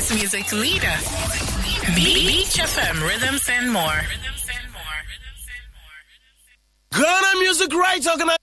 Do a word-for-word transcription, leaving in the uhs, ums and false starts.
dance music leader. Beach F M, rhythms and more. Ghana Music Rights Organization.